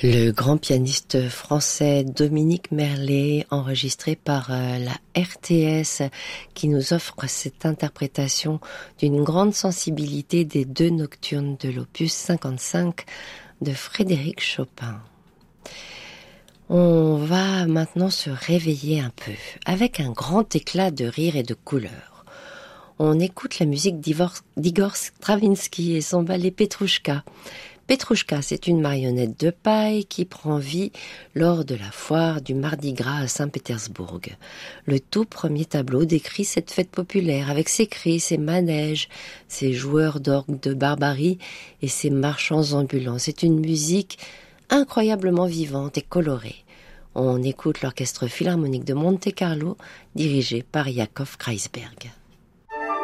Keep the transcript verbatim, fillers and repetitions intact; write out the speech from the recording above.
Le grand pianiste français Dominique Merlet, enregistré par euh, la R T S, qui nous offre cette interprétation d'une grande sensibilité des deux nocturnes de l'opus cinquante-cinq de Frédéric Chopin. On va maintenant se réveiller un peu, avec un grand éclat de rire et de couleur. On écoute la musique d'Igor Stravinsky et son ballet Petrouchka. Petrouchka, c'est une marionnette de paille qui prend vie lors de la foire du Mardi Gras à Saint-Pétersbourg. Le tout premier tableau décrit cette fête populaire avec ses cris, ses manèges, ses joueurs d'orgue de barbarie et ses marchands ambulants. C'est une musique incroyablement vivante et colorée. On écoute l'orchestre philharmonique de Monte-Carlo dirigé par Yakov Kreisberg.